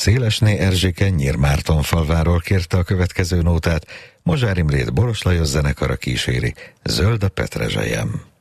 Szélesné Erzsike Nyírmártonfalváról kérte a következő nótát, Mozsár Imrét Boros Lajos zenekara kíséri, Zöld a petrezselyem.